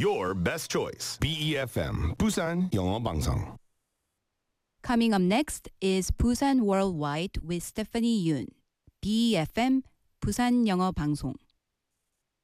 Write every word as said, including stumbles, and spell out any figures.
your best choice. B E F M 부산 영어 방송. Coming up next is Busan Worldwide with Stephanie Yoon. B E F M 부산 영어 방송.